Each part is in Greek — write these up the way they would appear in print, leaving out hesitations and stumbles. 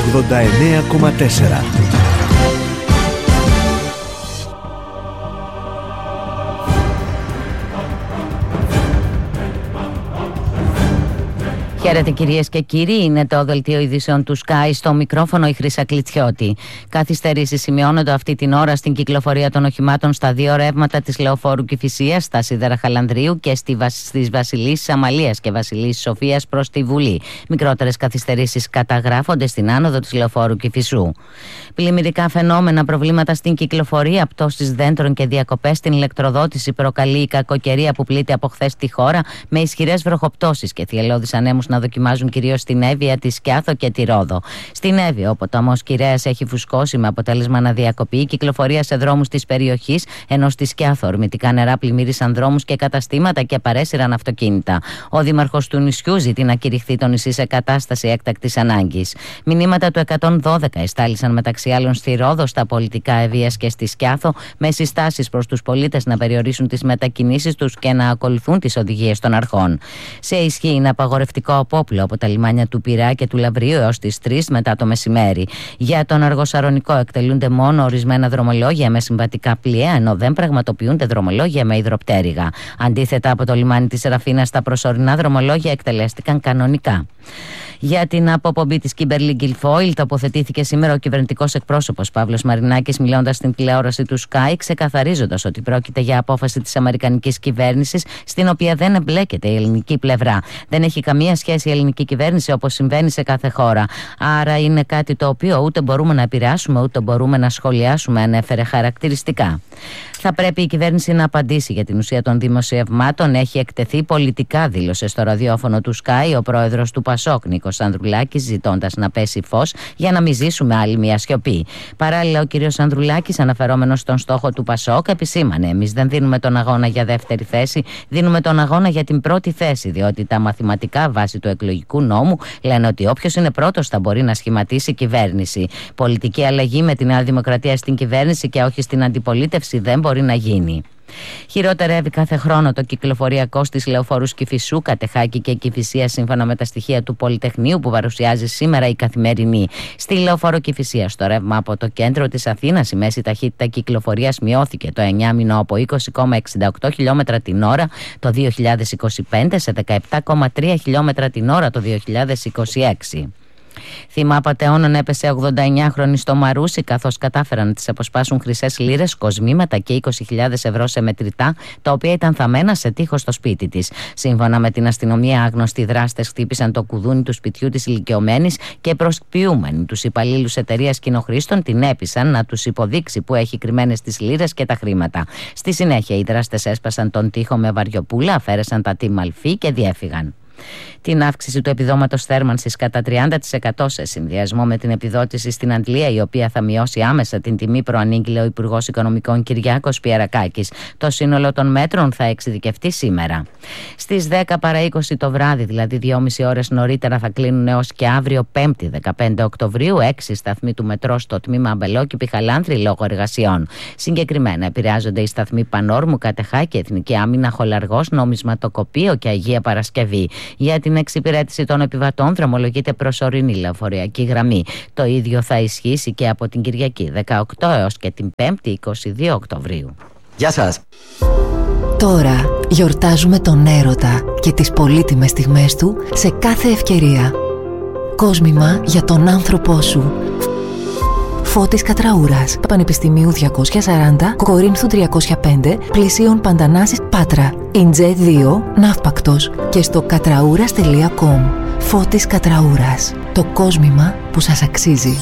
89,4. Χαίρετε κυρίες και κύριοι, είναι το δελτίο ειδήσεων του Sky, στο μικρόφωνο η Χρύσα Κλιτσιώτη. Καθυστερήσεις σημειώνονται αυτή την ώρα στην κυκλοφορία των οχημάτων στα δύο ρεύματα της Λεωφόρου Κηφισίας, στα σίδερα Χαλανδρίου και στις Βασιλίσσης Αμαλίας και Βασιλίσσης Σοφίας προς τη Βουλή. Μικρότερες καθυστερήσεις καταγράφονται στην άνοδο της Λεωφόρου Κηφισού. Πλημμυρικά φαινόμενα, προβλήματα στην κυκλοφορία, πτώσεις δέντρων και διακοπές στην ηλεκτροδότηση προκαλεί η κακοκαιρία που πλήττει από χθες τη χώρα, με ισχυρές βροχοπτώσεις και θυελλώδεις ανέμους να δοκιμάζουν κυρίως στην Εύβοια, τη Σκιάθο και τη Ρόδο. Στην Εύβοια, ο ποταμός Κυρέας έχει φουσκώσει με αποτέλεσμα να διακοπεί η κυκλοφορία σε δρόμους της περιοχής, ενώ στη Σκιάθο ορμητικά νερά πλημμύρισαν δρόμους και καταστήματα και παρέσυραν αυτοκίνητα. Ο δήμαρχος του νησιού ζητεί να κηρυχθεί το νησί σε κατάσταση έκτακτης ανάγκης. Μηνύματα του 112 εστάλησαν μεταξύ άλλων στη Ρόδο, στα πολιτικά Εύβοιας και στη Σκιάθο, με συστάσεις προς τους πολίτες να περιορίσουν τις μετακινήσεις τους και να ακολουθούν τις οδηγίες των αρχών. Σε ισχύ είναι απαγορευτικό απόπλο από τα λιμάνια του Πειραιά και του Λαβρίου έως τις 3 μετά το μεσημέρι. Για τον Αργοσαρονικό εκτελούνται μόνο ορισμένα δρομολόγια με συμβατικά πλοία, ενώ δεν πραγματοποιούνται δρομολόγια με υδροπτέρυγα. Αντίθετα, από το λιμάνι της Ραφίνας, τα προσωρινά δρομολόγια εκτελέστηκαν κανονικά. Για την αποπομπή της Kimberly Guilfoyle τοποθετήθηκε σήμερα ο κυβερνητικός εκπρόσωπος Παύλος Μαρινάκης, μιλώντας στην τηλεόραση του Sky, ξεκαθαρίζοντας ότι πρόκειται για απόφαση της αμερικανικής κυβέρνησης, στην οποία δεν εμπλέκεται η ελληνική πλευρά. Δεν έχει καμία σχέση η ελληνική κυβέρνηση, όπως συμβαίνει σε κάθε χώρα. Άρα είναι κάτι το οποίο ούτε μπορούμε να επηρεάσουμε ούτε μπορούμε να σχολιάσουμε, ανέφερε χαρακτηριστικά. Θα πρέπει η κυβέρνηση να απαντήσει για την ουσία των δημοσιευμάτων. Έχει εκτεθεί πολιτικά, δήλωσε στο ραδιόφωνο του Sky ο πρόεδρος του Πασόκ, Νίκος Ανδρουλάκης, ζητώντας να πέσει φως για να μην ζήσουμε άλλη μια σιωπή. Παράλληλα, ο κ. Ανδρουλάκης, αναφερόμενος στον στόχο του Πασόκ, επισήμανε: εμείς δεν δίνουμε τον αγώνα για δεύτερη θέση, δίνουμε τον αγώνα για την πρώτη θέση, διότι τα μαθηματικά βάσει του εκλογικού νόμου λένε ότι όποιος είναι πρώτος θα μπορεί να σχηματίσει κυβέρνηση. Πολιτική αλλαγή με τη Νέα Δημοκρατία στην κυβέρνηση και όχι στην αντιπολίτευση δεν μπορεί να γίνει. Χειροτερεύει κάθε χρόνο το κυκλοφοριακό στις Λεωφόρους Κηφισού, Κατεχάκη και Κηφισία, σύμφωνα με τα στοιχεία του Πολυτεχνείου που παρουσιάζει σήμερα η Καθημερινή. Στη Λεωφόρο Κηφισία, στο ρεύμα από το κέντρο της Αθήνας, η μέση ταχύτητα κυκλοφορίας μειώθηκε το 9μηνο από 20,68 χιλιόμετρα την ώρα το 2025 σε 17,3 χιλιόμετρα την ώρα το 2026. Θύμα απατεώνων έπεσε 89χρονη στο Μαρούσι, καθώς κατάφεραν να της αποσπάσουν χρυσές λίρες, κοσμήματα και 20.000 ευρώ σε μετρητά, τα οποία ήταν θαμμένα σε τοίχο στο σπίτι της. Σύμφωνα με την αστυνομία, άγνωστοι δράστες χτύπησαν το κουδούνι του σπιτιού της ηλικιωμένης και προσποιούμενοι τους υπαλλήλους εταιρείας Κοινοχρήστων την έπεισαν να τους υποδείξει που έχει κρυμμένες τις λίρες και τα χρήματα. Στη συνέχεια, οι δράστες έσπασαν τον τοίχο με βαριοπούλα, αφαίρεσαν τα τιμαλφή και διέφυγαν. Την αύξηση του επιδόματος θέρμανσης κατά 30% σε συνδυασμό με την επιδότηση στην Αντλία, η οποία θα μειώσει άμεσα την τιμή, προανήγγειλε ο Υπουργός Οικονομικών Κυριάκος Πιερακάκης. Το σύνολο των μέτρων θα εξειδικευτεί σήμερα. Στις 10 παρά 20 το βράδυ, δηλαδή 2,5 ώρες νωρίτερα, θα κλείνουν έως και αύριο 5η 15 Οκτωβρίου 6 σταθμοί του μετρό στο τμήμα Αμπελόκηπη Χαλάνθρη λόγω εργασιών. Συγκεκριμένα επηρεάζονται οι σταθμοί Πανόρμου, Κατεχάκη, Εθνική Άμυνα, Χολαργός, Νομισματοκοπείο και Αγία Παρασκευή. Για την εξυπηρέτηση των επιβατών δρομολογείται προσωρινή λεωφορειακή γραμμή. Το ίδιο θα ισχύσει και από την Κυριακή 18 έως και την 5η 22 Οκτωβρίου. Γεια σας! Τώρα γιορτάζουμε τον έρωτα και τις πολύτιμες στιγμές του σε κάθε ευκαιρία. Κόσμημα για τον άνθρωπό σου. Φώτης Κατραούρας, Πανεπιστημίου 240, Κορίνθου 305, Πλησίων Παντανάσης, Πάτρα. Ιντζέ 2, Ναύπακτος και στο κατραούρας.com. Φώτης Κατραούρας, το κόσμημα που σας αξίζει.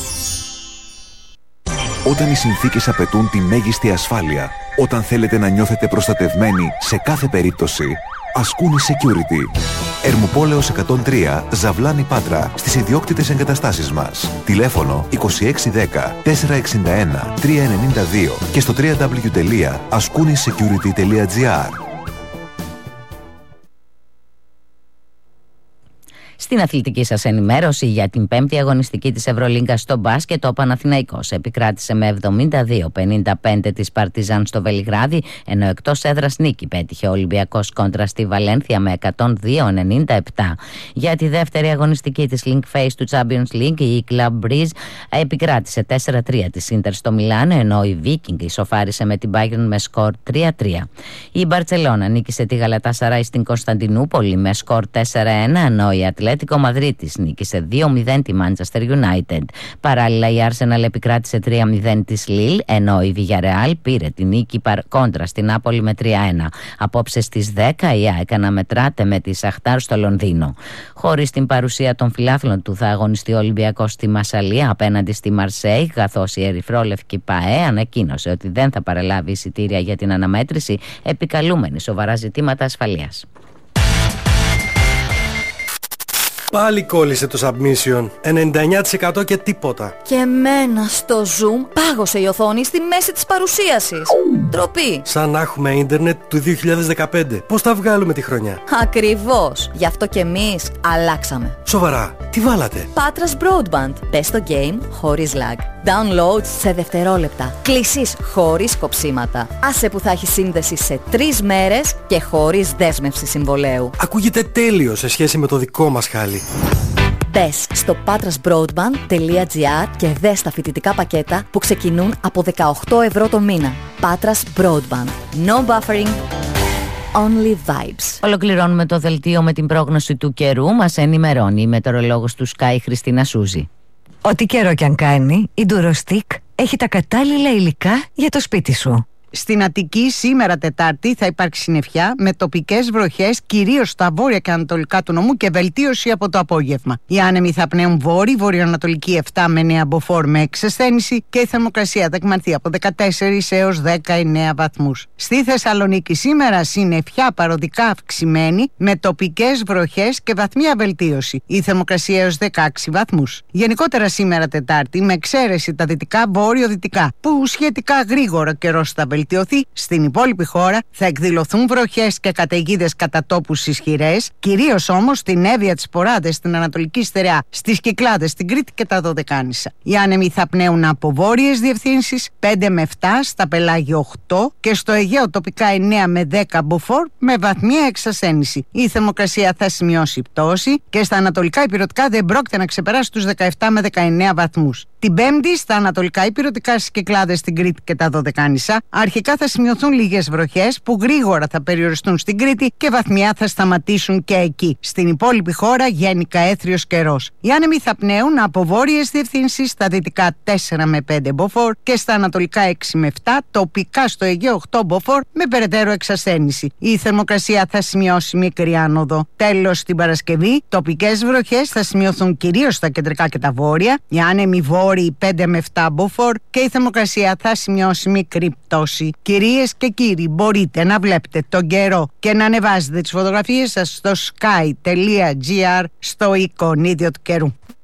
Όταν οι συνθήκες απαιτούν τη μέγιστη ασφάλεια, όταν θέλετε να νιώθετε προστατευμένοι σε κάθε περίπτωση, Ασκούνη Security. Ερμουπόλεως 103, Ζαβλάνη Πάτρα, στις ιδιόκτητες εγκαταστάσεις μας. Τηλέφωνο 2610 461 392 και στο www.askounisecurity.gr. Στην αθλητική σας ενημέρωση για την 5η αγωνιστική της Ευρωλίγκα στο μπάσκετ, ο Παναθηναϊκός επικράτησε με 72-55 της Παρτιζάν στο Βελιγράδι, ενώ εκτός έδρας νίκη πέτυχε ο Ολυμπιακός κόντρα στη Βαλένθια με 102-97. Για τη δεύτερη αγωνιστική της Link Phase του Champions League, η Club Breeze επικράτησε 4-3 της Ίντερ στο Μιλάνο, ενώ η Viking ισοφάρισε με την Bayern με σκορ 3-3. Η Μπαρτσελώνα νίκησε τη Γαλατασαράι στην Κωνσταντινούπολη με σκορ 4-1, ενώ η Ατλέτικο Μαδρίτης νίκησε 2-0 τη Manchester United. Παράλληλα, η Arsenal επικράτησε 3-0 της Lille, ενώ η Villarreal πήρε τη νίκη κόντρα στην Νάπολη με 3-1. Απόψε στις 10 η ΑΕΚ αναμετράται με τη Σαχτάρ στο Λονδίνο. Χωρίς την παρουσία των φιλάθλων του θα αγωνιστεί ο Ολυμπιακός στη Μασσαλία απέναντι στη Μαρσέη, καθώς η ερυθρόλευκη ΠΑΕ ανακοίνωσε ότι δεν θα παρελάβει εισιτήρια για την αναμέτρηση, επικαλούμενη σοβαρά ζητήματα ασφαλείας. Πάλι κόλλησε το submission. 99% και τίποτα. Και εμένα στο Zoom πάγωσε η οθόνη στη μέση της παρουσίασης. Ντροπή. Σαν να έχουμε ίντερνετ του 2015. Πώς θα βγάλουμε τη χρονιά? Ακριβώς. Γι' αυτό και εμείς αλλάξαμε. Σοβαρά, τι βάλατε? Patras Broadband. Μπες στο game χωρίς lag. Downloads σε δευτερόλεπτα. Κλήσεις χωρίς κοψίματα. Άσε που θα έχει σύνδεση σε 3 μέρες και χωρίς δέσμευση συμβολαίου. Ακούγεται τέλειο σε σχέση με το δικό μας χάλι. Μπες στο patrasbroadband.gr και δες τα φοιτητικά πακέτα που ξεκινούν από 18 ευρώ το μήνα. Patras Broadband. No buffering. Only vibes. Ολοκληρώνουμε το δελτίο με την πρόγνωση του καιρού. Μας ενημερώνει η μετεωρολόγος του Sky Χριστίνα Σούζη. Ό,τι καιρό κι αν κάνει, η Durostick έχει τα κατάλληλα υλικά για το σπίτι σου. Στην Αττική σήμερα Τετάρτη θα υπάρξει συννεφιά με τοπικές βροχές κυρίως στα βόρεια και ανατολικά του νομού και βελτίωση από το απόγευμα. Οι άνεμοι θα πνέουν βόρειο-ανατολική 7 με 9 μποφόρ με εξασθένηση και η θερμοκρασία θα εκμανθεί από 14 έως 19 βαθμούς. Στη Θεσσαλονίκη σήμερα συννεφιά παροδικά αυξημένη με τοπικές βροχές και βαθμία βελτίωση. Η θερμοκρασία έως 16 βαθμούς. Γενικότερα σήμερα Τετάρτη με εξαίρεση τα δυτικά βόρειο-δυτικά που σχετικά γρήγορα καιρός θα βελτιωθεί. Στην υπόλοιπη χώρα θα εκδηλωθούν βροχές και καταιγίδες κατά τόπους ισχυρές, κυρίως όμως στην Εύβοια, τις Ποράδες, στην Ανατολική Στερεά, στις Κυκλάδες, στην Κρήτη και τα Δωδεκάνησα. Οι άνεμοι θα πνέουν από βόρειες διευθύνσεις 5 με 7, στα πελάγια 8 και στο Αιγαίο τοπικά 9 με 10 μποφόρ με βαθμία εξασθένηση. Η θερμοκρασία θα σημειώσει πτώση και στα ανατολικά υπηρετικά δεν πρόκειται να ξεπεράσει τους 17 με 19 βαθμούς. Την Πέμπτη στα ανατολικά υπηρετικά, στις Κυκλάδες, στην Κρήτη και τα Δωδεκάνησα αρχικά θα σημειωθούν λίγες βροχές που γρήγορα θα περιοριστούν στην Κρήτη και βαθμιά θα σταματήσουν και εκεί. Στην υπόλοιπη χώρα γενικά έθριος καιρός. Οι άνεμοι θα πνέουν από βόρειες διευθύνσεις στα δυτικά 4 με 5 μποφόρ και στα ανατολικά 6 με 7, τοπικά στο Αιγαίο 8 μποφόρ με περαιτέρω εξασθένηση. Η θερμοκρασία θα σημειώσει μικρή άνοδο. Τέλος, την Παρασκευή, τοπικές βροχές θα σημειωθούν κυρίως στα κεντρικά και τα βόρεια. Οι άνεμοι βόρειοι 5 με 7 μποφόρ και η θερμοκρασία θα σημειώσει μικρή πτώση. Κυρίες και κύριοι, μπορείτε να βλέπετε τον καιρό και να ανεβάζετε τις φωτογραφίες σας στο sky.gr στο εικονίδιο του καιρού.